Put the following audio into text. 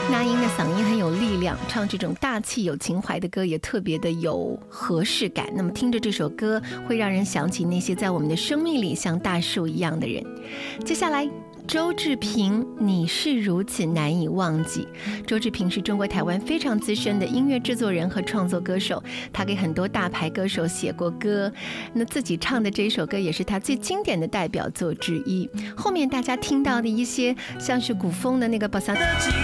那英的嗓音很有力量，唱这种大气有情怀的歌也特别的有和适感。那么听着这首歌，会让人想起那些在我们的生命里像大树一样的人。接下来周志平，你是如此难以忘记。周志平是中国台湾非常资深的音乐制作人和创作歌手，他给很多大牌歌手写过歌，那自己唱的这一首歌也是他最经典的代表作之一。后面大家听到的一些像是古风的那个巴萨